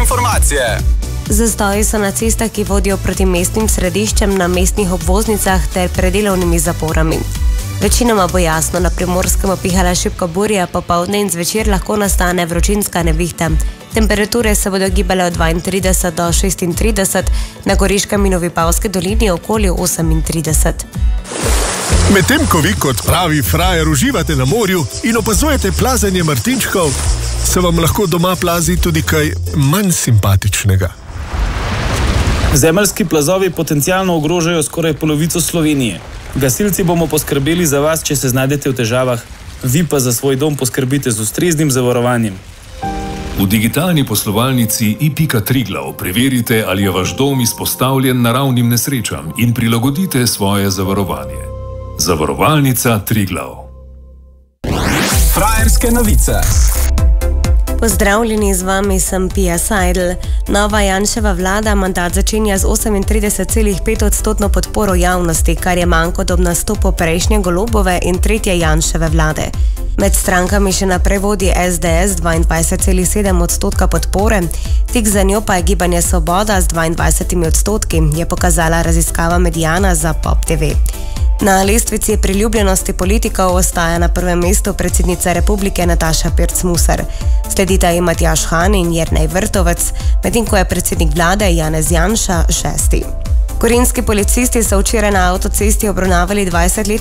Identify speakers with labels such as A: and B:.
A: informacije.
B: Zastoji so na cestah, ki vodijo proti mestnim središčem, na mestnih obvoznicah ter pred delovnimi zaporami. Večinoma bo jasno, na Primorskem pihala šibka burja, popoldne in zvečer lahko nastane vročinska nevihta. Temperature se bodo gibale od 32 do 36, na Goriškem in v Vipavski dolini okoli 38.
C: Medtem ko vi kot pravi frajer uživate na morju in opazujete plazenje martinčkov, se vam lahko doma plazi tudi kaj manj simpatičnega.
D: Zemeljski plazovi potencialno ogrožajo skoraj polovico Slovenije. Gasilci bomo poskrbeli za vas, če se znajdete v težavah, vi pa za svoj dom poskrbite z ustreznim zavarovanjem.
E: V digitalni poslovalnici i.Triglav preverite, ali je vaš dom izpostavljen naravnim nesrečam in prilagodite svoje zavarovanje. Zavarovalnica Triglav.
A: Frajerske novice.
B: Pozdravljeni, z vami sem Pia Seidel. Nova Janševa vlada mandat začenja z 38,5% podporo javnosti, kar je manj kot ob nastopu prejšnje Golobove in tretje Janševe vlade. Med strankami še naprej vodi SDS 22,7% podpore, tik za njo pa je Gibanje Svoboda z 22%, je pokazala raziskava Mediana za Pop TV. Na lestvici priljubljenosti politikov ostaja na prvem mestu predsednica republike Nataša Pirc-Musar. Sledita ji Matjaž Han in Jernej Vrtovec, medtem ko je predsednik vlade Janez Janša 6. Gorenjski policisti so včeraj na avtocesti obravnavali 20-letnega